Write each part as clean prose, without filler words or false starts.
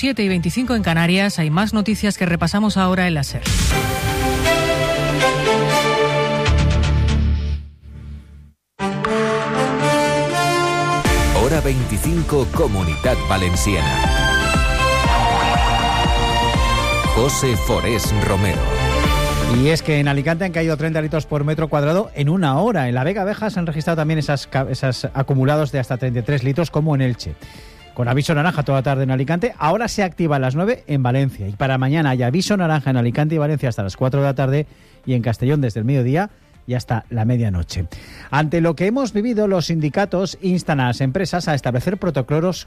7:25 en Canarias. Hay más noticias que repasamos ahora en la SER. Hora 25, Comunitat Valenciana. José Forés Romero. Y es que en Alicante han caído 30 litros por metro cuadrado en una hora. En la Vega Baja se han registrado también esas acumulados de hasta 33 litros, como en Elche. Con aviso naranja toda la tarde en Alicante. Ahora se activa a las 9 en Valencia. Y para mañana hay aviso naranja en Alicante y Valencia hasta las 4 de la tarde y en Castellón desde el mediodía y hasta la medianoche. Ante lo que hemos vivido, los sindicatos instan a las empresas a establecer protocolos,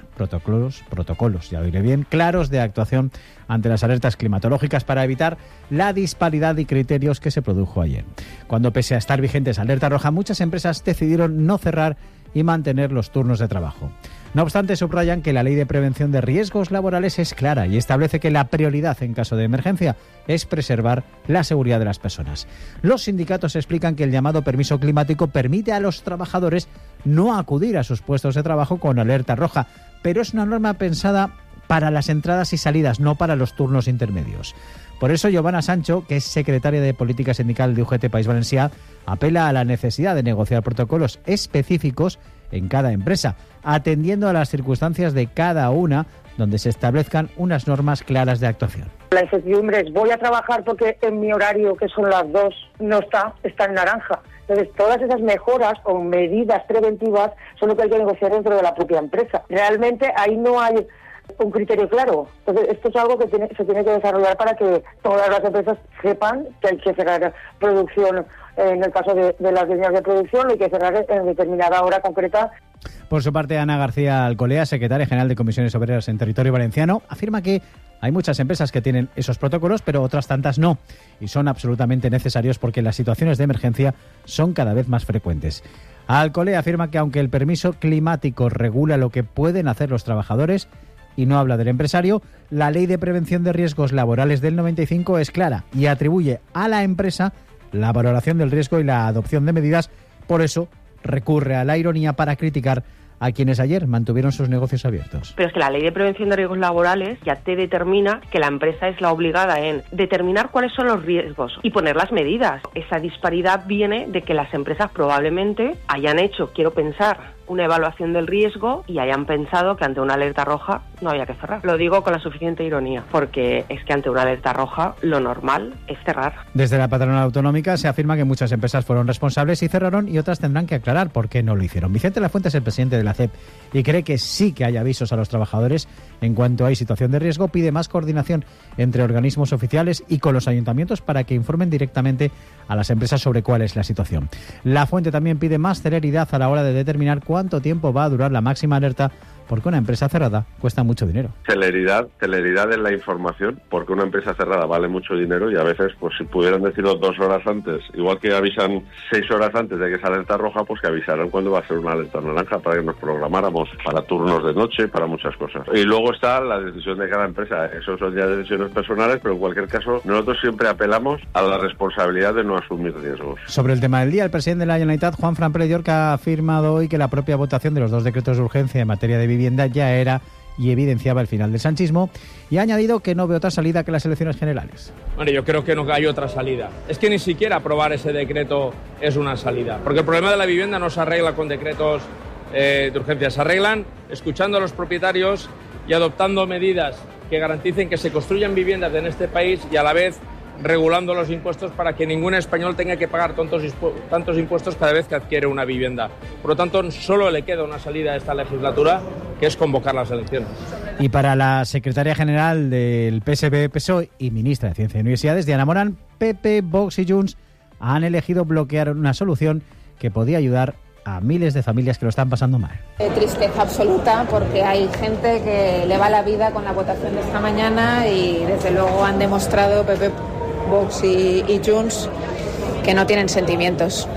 ya lo diré bien, claros de actuación ante las alertas climatológicas para evitar la disparidad de criterios que se produjo ayer. Cuando, pese a estar vigentes alerta roja, muchas empresas decidieron no cerrar y mantener los turnos de trabajo. No obstante, subrayan que la Ley de Prevención de Riesgos Laborales es clara y establece que la prioridad en caso de emergencia es preservar la seguridad de las personas. Los sindicatos explican que el llamado permiso climático permite a los trabajadores no acudir a sus puestos de trabajo con alerta roja, pero es una norma pensada para las entradas y salidas, no para los turnos intermedios. Por eso, Giovanna Sancho, que es secretaria de Política Sindical de UGT País Valencià, apela a la necesidad de negociar protocolos específicos en cada empresa, atendiendo a las circunstancias de cada una, donde se establezcan unas normas claras de actuación. La incertidumbre es: voy a trabajar porque en mi horario, que son las 2, no está en naranja. Entonces, todas esas mejoras o medidas preventivas son lo que hay que negociar dentro de la propia empresa. Realmente ahí no hay un criterio claro. Entonces, esto es algo que se tiene que desarrollar para que todas las empresas sepan que hay que cerrar producción. En el caso de las líneas de producción, lo hay que cerrar en determinada hora concreta. Por su parte, Ana García Alcolea, secretaria general de Comisiones Obreras en territorio valenciano, afirma que hay muchas empresas que tienen esos protocolos, pero otras tantas no, y son absolutamente necesarios porque las situaciones de emergencia son cada vez más frecuentes. Alcolea afirma que aunque el permiso climático regula lo que pueden hacer los trabajadores y no habla del empresario, la Ley de Prevención de Riesgos Laborales del 95 es clara y atribuye a la empresa la valoración del riesgo y la adopción de medidas. Por eso recurre a la ironía para criticar a quienes ayer mantuvieron sus negocios abiertos. Pero es que la Ley de Prevención de Riesgos Laborales ya te determina que la empresa es la obligada en determinar cuáles son los riesgos y poner las medidas. Esa disparidad viene de que las empresas probablemente hayan hecho, quiero pensar, una evaluación del riesgo y hayan pensado que ante una alerta roja no había que cerrar. Lo digo con la suficiente ironía, porque es que ante una alerta roja lo normal es cerrar. Desde la patronal autonómica se afirma que muchas empresas fueron responsables y cerraron, y otras tendrán que aclarar por qué no lo hicieron. Vicente Lafuente es el presidente de la CEP y cree que sí que hay avisos a los trabajadores en cuanto hay situación de riesgo. Pide más coordinación entre organismos oficiales y con los ayuntamientos para que informen directamente a las empresas sobre cuál es la situación. Lafuente también pide más celeridad a la hora de determinar cuánto tiempo va a durar la máxima alerta, porque una empresa cerrada cuesta mucho dinero. Celeridad en la información, porque una empresa cerrada vale mucho dinero, y a veces, pues si pudieran decirlo 2 horas antes, igual que avisan 6 horas antes de que es alerta roja, pues que avisaran cuando va a ser una alerta naranja para que nos programáramos para turnos de noche, para muchas cosas. Y luego está la decisión de cada empresa. Eso son ya decisiones personales, pero en cualquier caso nosotros siempre apelamos a la responsabilidad de no asumir riesgos. Sobre el tema del día, el presidente de la Generalitat, Juan Fran Pérez Llorca, ha afirmado hoy que la propia votación de los 2 decretos de urgencia en materia de vivienda ya era y evidenciaba el final del sanchismo, y ha añadido que no ve otra salida que las elecciones generales. Bueno, yo creo que no hay otra salida. Es que ni siquiera aprobar ese decreto es una salida, porque el problema de la vivienda no se arregla con decretos de urgencia, se arreglan escuchando a los propietarios y adoptando medidas que garanticen que se construyan viviendas en este país, y a la vez regulando los impuestos para que ningún español tenga que pagar tantos impuestos cada vez que adquiere una vivienda. Por lo tanto, solo le queda una salida a esta legislatura, que es convocar las elecciones. Y para la secretaria general del PSB-PSOE y ministra de Ciencia y Universidades, Diana Morán, PP, Vox y Junts han elegido bloquear una solución que podía ayudar a miles de familias que lo están pasando mal. Tristeza absoluta, porque hay gente que le va la vida con la votación de esta mañana, y desde luego han demostrado PP, Vox y Junts que no tienen sentimientos.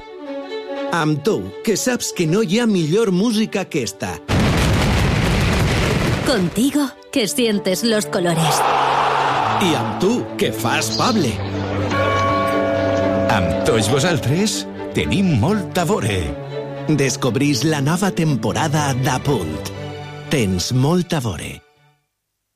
Amb tu, que saps que no hi ha millor música que esta. Contigo, que sientes los colores. I amb tu, que fas Pable. Amb tots vosaltres tenim molt a veure. Descobrís la nova temporada d'Apunt. Tens molt a veure.